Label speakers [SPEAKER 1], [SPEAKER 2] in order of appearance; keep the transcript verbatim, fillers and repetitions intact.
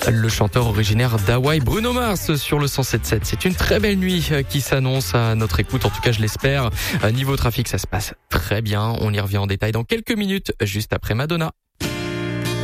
[SPEAKER 1] Le chanteur originaire d'Hawaï, Bruno Mars, sur le cent sept sept. C'est une très belle nuit qui s'annonce à notre écoute, en tout cas je l'espère. Niveau trafic, ça se passe très bien. On y revient en détail dans quelques minutes, juste après Madonna.